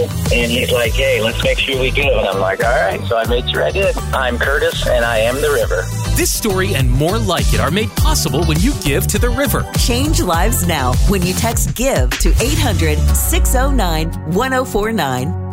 And he's like, hey, let's make sure we give. And I'm like, all right. So I made sure I did. I'm Curtis, and I am the river. This story and more like it are made possible when you give to the river. Change lives now when you text GIVE to 800-609-1049.